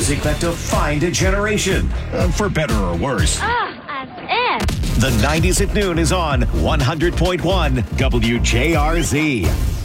music that defined a generation. For better or worse. As if. The 90s at noon is on 100.1 WJRZ.